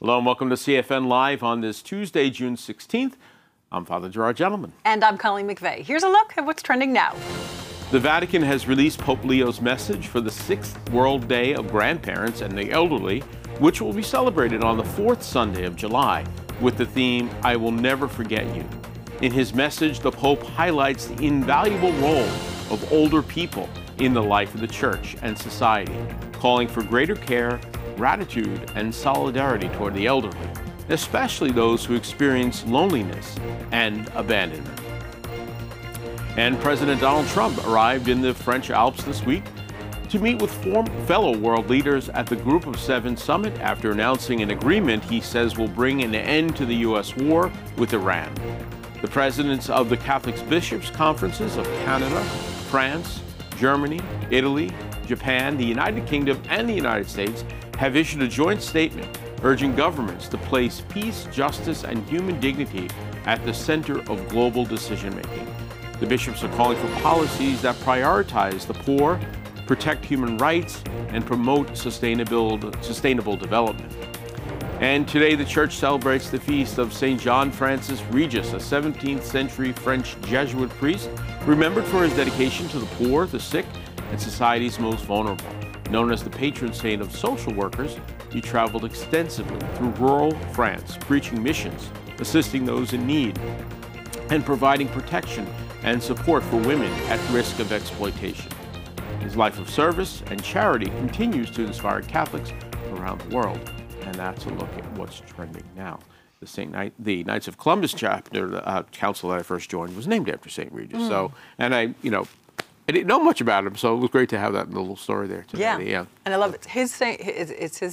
Hello and welcome to CFN Live on this Tuesday, June 16th. I'm Father Gerard Gentleman. And I'm Colleen McVeigh. Here's a look at what's trending now. The Vatican has released Pope Leo's message for the 6th World Day of Grandparents and the Elderly, which will be celebrated on the 4th Sunday of July with the theme, I Will Never Forget You. In his message, the Pope highlights the invaluable role of older people in the life of the Church and society, calling for greater care, gratitude, and solidarity toward the elderly, especially those who experience loneliness and abandonment. And President Donald Trump arrived in the French Alps this week to meet with fellow world leaders at the Group of Seven summit after announcing an agreement he says will bring an end to the U.S. war with Iran. The presidents of the Catholic Bishops' Conferences of Canada, France, Germany, Italy, Japan, the United Kingdom, and the United States have issued a joint statement urging governments to place peace, justice, and human dignity at the center of global decision-making. The bishops are calling for policies that prioritize the poor, protect human rights, and promote sustainable development. And today the Church celebrates the feast of St. John Francis Regis, a 17th century French Jesuit priest, remembered for his dedication to the poor, the sick, and society's most vulnerable. Known as the patron saint of social workers, he traveled extensively through rural France, preaching missions, assisting those in need, and providing protection and support for women at risk of exploitation. His life of service and charity continues to inspire Catholics around the world. And that's a look at what's trending now. The Knights of Columbus chapter council that I first joined was named after St. Regis. So, and I didn't know much about him, so it was great to have that little story there today. Yeah. And I love it. It's his